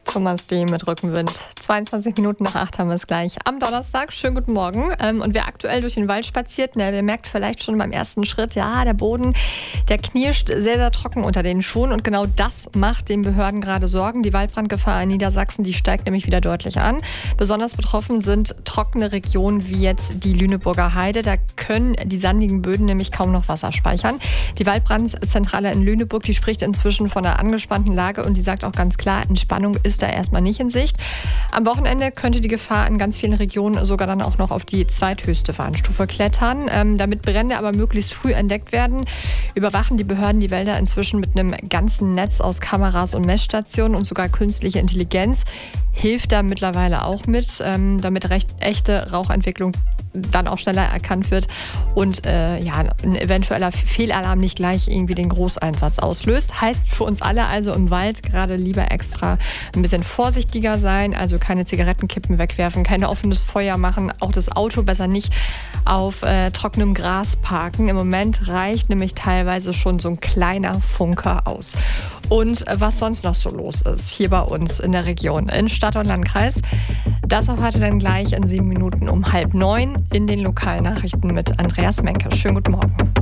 Thomas D. mit Rückenwind. 22 Minuten nach 8 haben wir es gleich am Donnerstag. Schönen guten Morgen. Und wer aktuell durch den Wald spaziert, der merkt vielleicht schon beim ersten Schritt, ja, der Boden, der knirscht sehr, sehr trocken unter den Schuhen. Und genau das macht den Behörden gerade Sorgen. Die Waldbrandgefahr in Niedersachsen, die steigt nämlich wieder deutlich an. Besonders betroffen sind trockene Regionen wie jetzt die Lüneburger Heide. Da können die sandigen Böden nämlich kaum noch Wasser speichern. Die Waldbrandzentrale in Lüneburg, die spricht inzwischen von einer angespannten Lage und die sagt auch ganz klar, Entspannung ist da erstmal nicht in Sicht. Am Wochenende könnte die Gefahr in ganz vielen Regionen sogar dann auch noch auf die zweithöchste Warnstufe klettern. Damit Brände aber möglichst früh entdeckt werden, überwachen die Behörden die Wälder inzwischen mit einem ganzen Netz aus Kameras und Messstationen und sogar künstliche Intelligenz hilft da mittlerweile auch mit, damit echte Rauchentwicklung dann auch schneller erkannt wird und ein eventueller Fehlalarm nicht gleich irgendwie den Großeinsatz auslöst. Heißt für uns alle also im Wald gerade lieber extra ein bisschen vorsichtiger sein, also keine Zigarettenkippen wegwerfen, kein offenes Feuer machen, auch das Auto besser nicht auf trockenem Gras parken. Im Moment reicht nämlich teilweise schon so ein kleiner Funker aus. Und was sonst noch so los ist hier bei uns in der Region, in Stadt und Landkreis, das erfahrt ihr dann gleich in 7 Minuten um 8:30 in den Lokalnachrichten mit Andreas Menke. Schönen guten Morgen.